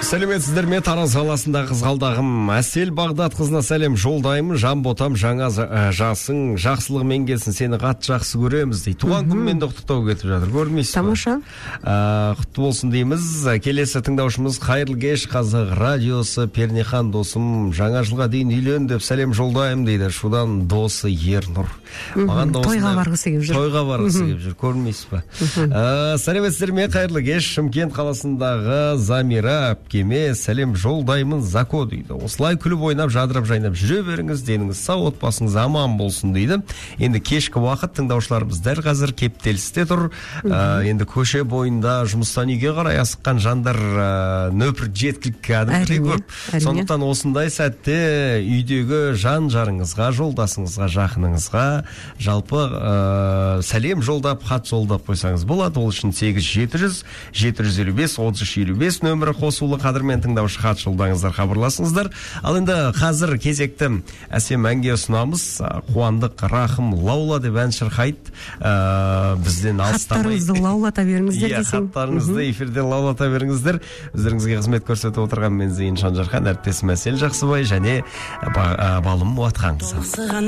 Сәлеметсіздер ме? Тараз қаласындағы қызғалдағым Әсел Бағдат қызына сәлем жолдаймын. Жан ботам жаңа жасың жақсылығымен келсін, сені қатты жақсы көреміз дейді. Туған күнмен де құттықтау кетіп жатыр, көрмейсіз ба? Тамаша. Құтты болсын дейміз. Келесі тыңдаушымыз қайырлы кеш, Қазақ радиосы. Пернехан досым жаңа жылға дейін үйлен деп сәлем жолдаймын дейді. Шудан досы Ернұр. Тойға барғысы келіп жүр. Тойға барғысы келіп жүр, көрмейсіз ба? Сәлеметсіздер ме? Қайырлы кеш, Шымкент қаласындағы Замира әпкеме сәлем жолдаймын Зако дейді. Осылай күліп ойнап жадырап жайнап жүре беріңіз, деніңіз сау, отбасыңыз аман болсын дейді. Енді кешкі уақыт, тыңдаушыларымыз дәл қазір кептелісте тұр. Енді көше бойында жұмыстан үйге қарай асыққан жандар нөпір жеткілік кәдімгідей көп. Сондықтан осындай сәтте үйдегі жан жарыңызға, жолдасыңызға, жақыныңызға жалпы сәлем жолдап, хат жолдап қойсаңыз болады. Ол үшін 8-700-755-3355 нөмірі қосулы, қадірмен тыңдаушы хат жолдаңыздар, хабарласыңыздар. Ал енді қазір кезекті әсем әнге ұсынамыз. Қуандық Рахым Лаула деп ән шырқайды. Бізден алыстамай. Хаттарыңызды лаулата беріңіздер десең. Хаттарыңызды эфирден лаулата беріңіздер. Өздеріңізге қызмет көрсетіп отырған мен Зейін Шанжархан, әріптесім Әсел Жақсыбай және балым Муатхан қызы.